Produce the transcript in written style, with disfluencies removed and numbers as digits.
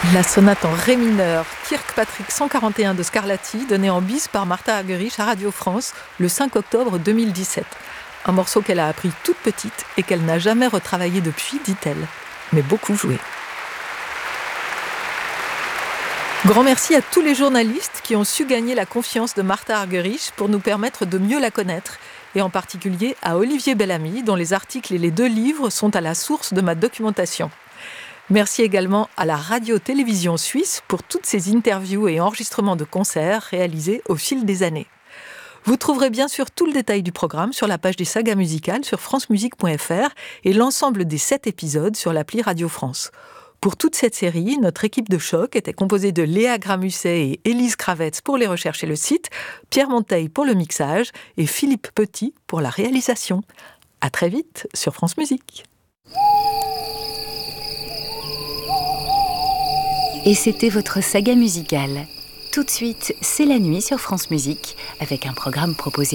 La sonate en ré mineur, Kirkpatrick 141 de Scarlatti, donnée en bis par Martha Argerich à Radio France le 5 octobre 2017. Un morceau qu'elle a appris toute petite et qu'elle n'a jamais retravaillé depuis, dit-elle, mais beaucoup joué. Grand merci à tous les journalistes qui ont su gagner la confiance de Martha Argerich pour nous permettre de mieux la connaître, et en particulier à Olivier Bellamy, dont les articles et les 2 livres sont à la source de ma documentation. Merci également à la radio-télévision suisse pour toutes ces interviews et enregistrements de concerts réalisés au fil des années. Vous trouverez bien sûr tout le détail du programme sur la page des sagas musicales sur francemusique.fr et l'ensemble des 7 épisodes sur l'appli Radio France. Pour toute cette série, notre équipe de choc était composée de Léa Gramusset et Élise Kravetz pour les recherches et le site, Pierre Monteil pour le mixage et Philippe Petit pour la réalisation. À très vite sur France Musique. Et c'était votre saga musicale. Tout de suite, c'est la nuit sur France Musique, avec un programme proposé